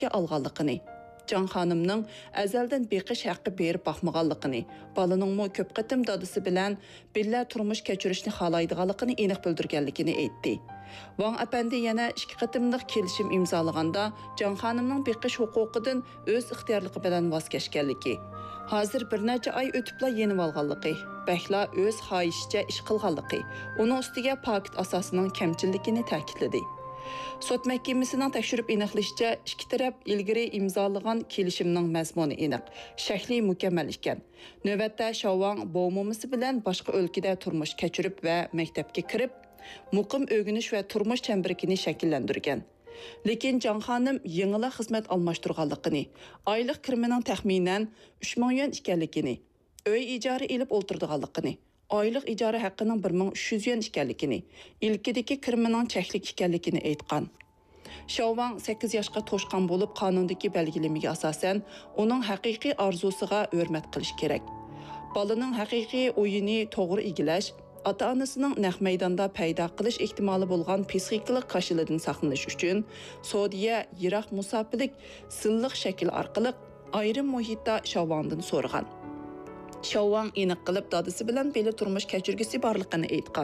alğanlığını, Can xanımның əzəldən beqiş haqqı berib baxmağanlığını, balınыңmı köp qıtım dadısı bilən billə turmuş keçirishni xalaydıqanlığını eniq bildirganligini aytdi. Wang əpəndi yana 2 qıtımlıq kelishim imzalaganda Can xanımның beqish huquqidan öz ixtiyorligi bilan voz kechganligi, hozir bir necha oy o'tibla yenib olganligi, Bəhla öz xahişçə iş qilganligi, onun ustiga paket asasının kamchilligini ta'kidladi. Sot məhkəməsinin təkşürüb aniqlashicha, 2 taraf ilgari imzalagan kelishimning mazmuni aniq, shakli mukammal ekan. Navbatda Shawang bo'mumisi bilan boshqa o'lkada turmush kechirib va maktabga kirib, muqim o'rganish va turmush chambarigini shakllantirgan. Lekin Can xanım yengila xizmat almashtirganligini, oylik kirimining taxminan 3000 yuan ekanligini, uy ijara elib o'ltirdiganligini, oylik ijara haqqining 1300 yuan ekanligini, ilkidagi kirimining cheklik ekanligini aytgan. Shawang 8 yoshga to'shqan bo'lib, qonundagi belgilamaga asosan uning haqiqiy orzusiga hurmat qilish kerak. Bolaning haqiqiy o'yini to'g'ri egilash, ota-onasining naq maydonda paydo qilish ehtimoli bo'lgan psixikalik qashilidan saqlanish uchun Saudiya yiroq musofilik silliq shakl orqali ayrim muhitda Shawangdan so'ragan. Shawang aniq qilib dadisi bilan beli turmush kechirgisi borligini aytgan.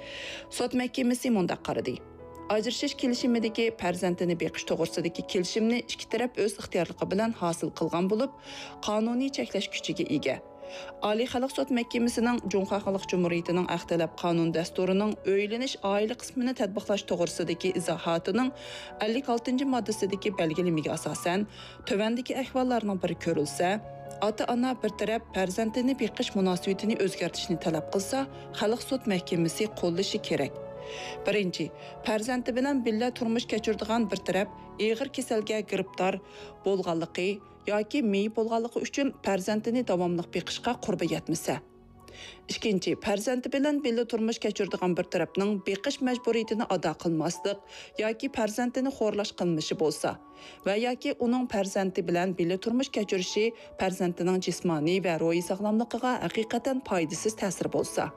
Sot mahkamasi mundaq qaradi. Ajrashish kelishimidagi farzandini beqish to'g'risidagi kelishimni 2 taraf o'z ixtiyorligi bilan hosil qilgan bo'lib, qonuniy cheklash kuchiga ega. Oliy xalq sud mahkamasining Junxo Xalq Jumhuriyatining Axtalab qonun dasturining o'ylanish oila qismini tatbiqlash to'g'risidagi izohotining 56-moddasidagi belgilamaga asosan, tövandagi ahvollarning biri ko'rilsa, ota-ona bir taraf farzandini beqish munosabatini o'zgartirishni talab qilsa, xalq sud mahkamasi qo'llashi kerak. Birinchi, farzandi bilan billa turmush kechiradigan bir taraf og'ir kasalga giribdor bo'lganligi yoki mey bo'lganligi uchun farzandini davomli beqishga qurbi yetmasa. Ikkinchi, farzandi bilan billa turmush kechiradigan bir tarafning beqish majburiyatini ado qilmaslik yoki farzandini xo'rlash qilmishi bo'lsa va yoki uning farzandi bilan billa turmush kechirishi farzandining jismoniy va ruhiy sog'lomligiga haqiqatan foydasiz ta'sir bo'lsa.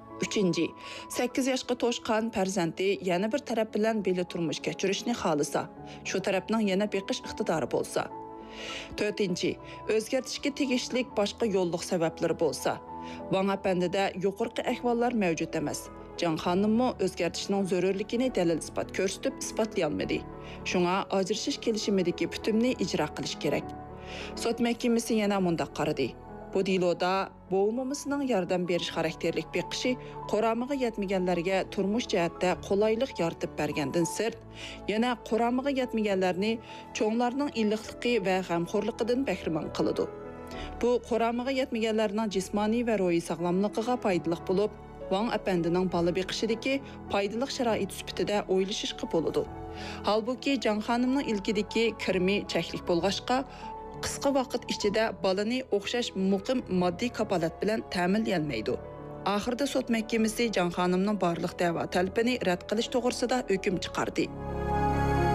3. 8 yoshga to'shqan farzandi yana bir taraf bilan beli turmush kechirishni xohlasa, shu tarafning yana beqish iqtidori bo'lsa. 4. O'zgartishga tegishli boshqa yo'lliq sabablari bo'lsa. Wang apandida yuqorqi ahvollar mavjud emas. Can xonimmi o'zgartishning zarurligini dalil isbot ko'rsatib isbotlay olmadi. Shunga ajrashish kelishimidagi bitimni ijro qilish kerak. Sud mahkamasi yana mundaq qaradi. Bu diloda bo'g'mimisining yordam berish xarakterlik beqishi qoramiga yetmaganlarga turmush jihatda qulaylik yaratib bergandan sirt, yana qoramiga yetmaganlarni cho'nglarning illiqligi va g'amxo'rligidan bahramand qiladi. Bu qoramiga yetmaganlarning jismoniy va ruhiy sog'lomligiga foydali bo'lib, Wang apandining bola beqishidagi foydali sharoit sifatida o'ylashishga bo'ladi. Halbuki Can xonimning ilkidagi kirimi cheklik bo'lg'achqa, qisqa vaqt ichida balani o'xshash muqim moddiy kapolat bilan ta'minlayolmaydi. Oxirida sud mahkamasi Can xonimning barliq da'vo talabini rad qilish to'g'risida hukm chiqardi.